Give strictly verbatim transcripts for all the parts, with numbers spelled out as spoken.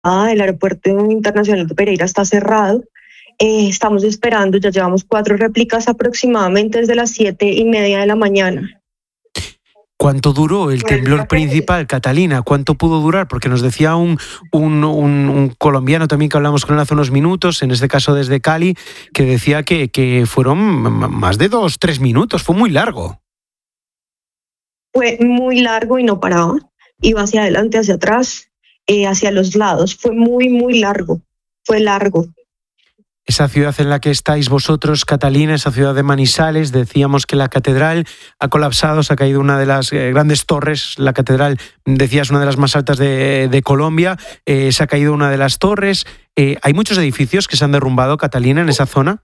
el aeropuerto internacional de Pereira está cerrado. Eh, estamos esperando, ya llevamos cuatro réplicas aproximadamente desde las siete y media de la mañana. ¿Cuánto duró el temblor principal, Catalina? ¿Cuánto pudo durar? Porque nos decía un, un, un, un colombiano también que hablamos con él hace unos minutos, en este caso desde Cali, que decía que, que fueron más de dos, tres minutos, fue muy largo. Fue muy largo y no paraba, iba hacia adelante, hacia atrás, eh, hacia los lados, fue muy, muy largo, fue largo. Esa ciudad en la que estáis vosotros, Catalina, esa ciudad de Manizales, decíamos que la catedral ha colapsado, se ha caído una de las eh, grandes torres, la catedral, decías, una de las más altas de, de Colombia, eh, se ha caído una de las torres. Eh, ¿Hay muchos edificios que se han derrumbado, Catalina, en esa zona?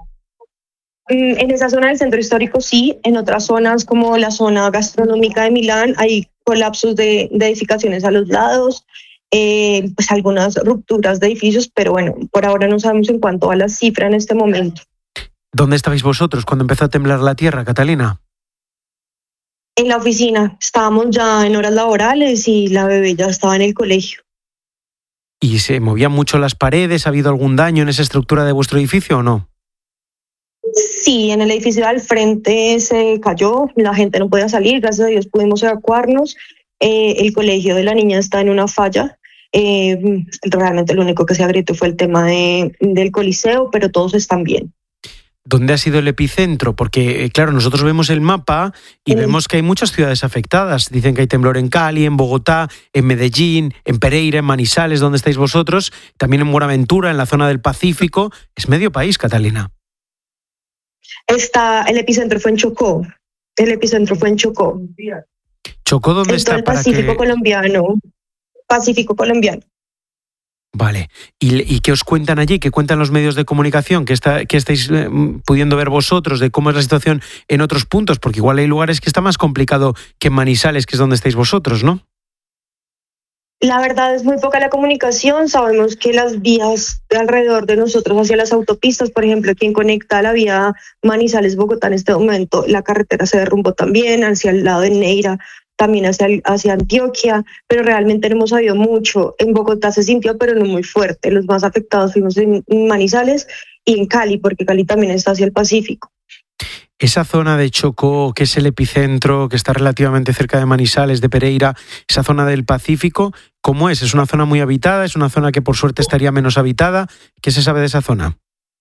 En esa zona del centro histórico sí, en otras zonas como la zona gastronómica de Milán hay colapsos de, de edificaciones a los lados, eh, pues algunas rupturas de edificios, pero bueno, por ahora no sabemos en cuánto va la cifra en este momento. ¿Dónde estabais vosotros cuando empezó a temblar la tierra, Catalina? En la oficina, estábamos ya en horas laborales y la bebé ya estaba en el colegio. ¿Y se movían mucho las paredes? ¿Ha habido algún daño en esa estructura de vuestro edificio o no? Sí, en el edificio al frente se cayó, la gente no podía salir, gracias a Dios pudimos evacuarnos. Eh, el colegio de la niña está en una falla. Eh, realmente lo único que se agrietó fue el tema de, del coliseo, pero todos están bien. ¿Dónde ha sido el epicentro? Porque, claro, nosotros vemos el mapa y mm. vemos que hay muchas ciudades afectadas. Dicen que hay temblor en Cali, en Bogotá, en Medellín, en Pereira, en Manizales, donde estáis vosotros, también en Buenaventura, en la zona del Pacífico. Es medio país, Catalina. Está, el epicentro fue en Chocó. El epicentro fue en Chocó. ¿Chocó dónde en está? Todo el para Pacífico que... colombiano. Pacífico colombiano. Vale. ¿Y, ¿Y qué os cuentan allí? ¿Qué cuentan los medios de comunicación? ¿Qué, está, qué estáis eh, pudiendo ver vosotros de cómo es la situación en otros puntos? Porque igual hay lugares que está más complicado que en Manizales, que es donde estáis vosotros, ¿no? La verdad es muy poca la comunicación. Sabemos que las vías de alrededor de nosotros hacia las autopistas, por ejemplo, quien conecta la vía Manizales-Bogotá en este momento, la carretera se derrumbó también hacia el lado de Neira, también hacia, hacia Antioquia, pero realmente no hemos sabido mucho. En Bogotá se sintió, pero no muy fuerte. Los más afectados fuimos en Manizales y en Cali, porque Cali también está hacia el Pacífico. Esa zona de Chocó, que es el epicentro, que está relativamente cerca de Manizales, de Pereira, esa zona del Pacífico, ¿cómo es? ¿Es una zona muy habitada? ¿Es una zona que por suerte estaría menos habitada? ¿Qué se sabe de esa zona?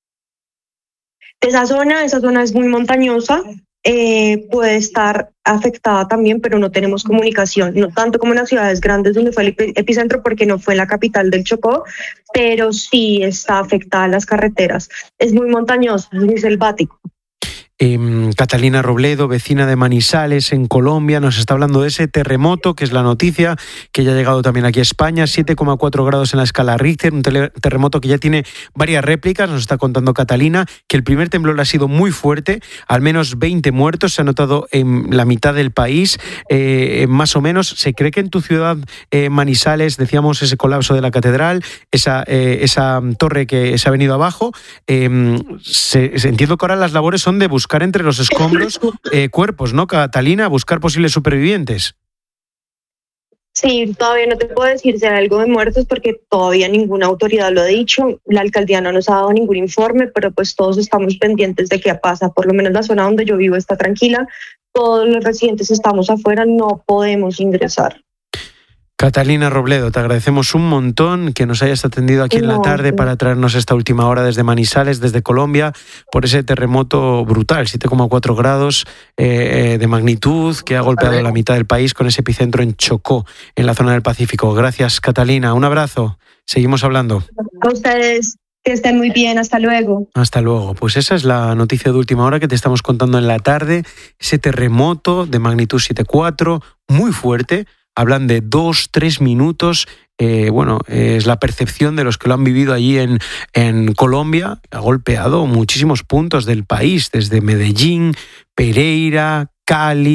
Esa zona, esa zona es muy montañosa, eh, puede estar afectada también, pero no tenemos comunicación, no tanto como en las ciudades grandes donde fue el epicentro, porque no fue la capital del Chocó, pero sí está afectada las carreteras. Es muy montañosa, es muy selvático. Eh, Catalina Robledo, vecina de Manizales, en Colombia, nos está hablando de ese terremoto, que es la noticia, que ya ha llegado también aquí a España, siete coma cuatro grados en la escala Richter, un terremoto que ya tiene varias réplicas. Nos está contando Catalina que el primer temblor ha sido muy fuerte, al menos veinte muertos, se ha notado en la mitad del país, eh, más o menos. Se cree que en tu ciudad, eh, Manizales, decíamos ese colapso de la catedral, esa, eh, esa torre que se ha venido abajo, eh, se, se entiendo que ahora las labores son de buscar buscar entre los escombros eh, cuerpos, ¿no, Catalina? Buscar posibles supervivientes. Sí, todavía no te puedo decir si hay algo de muertos porque todavía ninguna autoridad lo ha dicho. La alcaldía no nos ha dado ningún informe, pero pues todos estamos pendientes de qué pasa. Por lo menos la zona donde yo vivo está tranquila. Todos los residentes estamos afuera, no podemos ingresar. Catalina Robledo, te agradecemos un montón que nos hayas atendido aquí no, en la tarde sí. para traernos esta última hora desde Manizales, desde Colombia, por ese terremoto brutal, siete coma cuatro grados eh, de magnitud, que ha golpeado la mitad del país con ese epicentro en Chocó, en la zona del Pacífico. Gracias, Catalina. Un abrazo. Seguimos hablando. A ustedes. Que estén muy bien, hasta luego. Hasta luego. Pues esa es la noticia de última hora que te estamos contando en la tarde. Ese terremoto de magnitud siete coma cuatro, muy fuerte. Hablan de dos, tres minutos. Eh, bueno, es la percepción de los que lo han vivido allí en, en Colombia. Ha golpeado muchísimos puntos del país, desde Medellín, Pereira, Cali,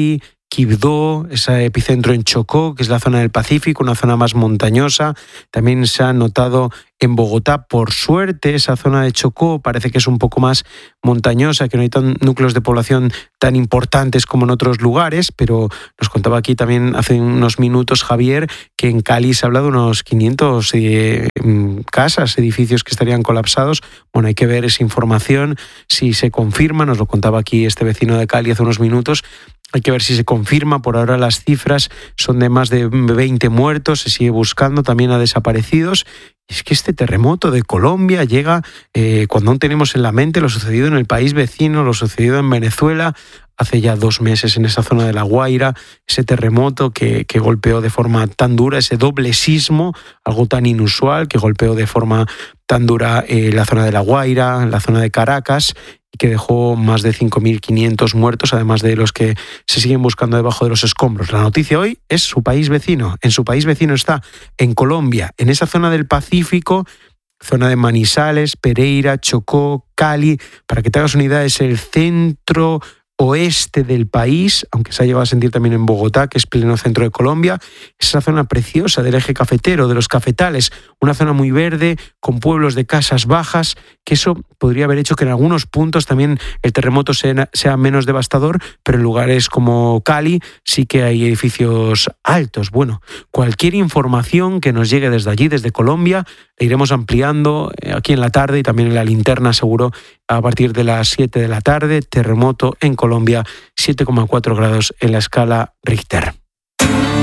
Quibdó, ese epicentro en Chocó, que es la zona del Pacífico, una zona más montañosa. También se ha notado en Bogotá, por suerte, esa zona de Chocó parece que es un poco más montañosa, que no hay tan, núcleos de población tan importantes como en otros lugares, pero nos contaba aquí también hace unos minutos Javier que en Cali se habla de unos quinientas eh, casas, edificios que estarían colapsados. Bueno, hay que ver esa información, si se confirma, nos lo contaba aquí este vecino de Cali hace unos minutos. Hay que ver si se confirma. Por ahora las cifras son de más de veinte muertos, se sigue buscando también a desaparecidos. Y es que este terremoto de Colombia llega eh, cuando aún tenemos en la mente lo sucedido en el país vecino, lo sucedido en Venezuela hace ya dos meses en esa zona de La Guaira, ese terremoto que, que golpeó de forma tan dura, ese doble sismo, algo tan inusual, que golpeó de forma tan dura eh, la zona de La Guaira, la zona de Caracas, y que dejó más de cinco mil quinientos muertos, además de los que se siguen buscando debajo de los escombros. La noticia hoy es su país vecino. En su país vecino está, en Colombia, en esa zona del Pacífico, zona de Manizales, Pereira, Chocó, Cali. Para que te hagas una idea, es el centro oeste del país, aunque se ha llegado a sentir también en Bogotá, que es pleno centro de Colombia. Es esa zona preciosa del eje cafetero, de los cafetales, una zona muy verde, con pueblos de casas bajas, que eso podría haber hecho que en algunos puntos también el terremoto sea, sea menos devastador, pero en lugares como Cali sí que hay edificios altos. Bueno, cualquier información que nos llegue desde allí, desde Colombia, la iremos ampliando aquí en la tarde y también en la linterna, seguro, a partir de las siete de la tarde. Terremoto en Colombia, siete coma cuatro grados en la escala Richter.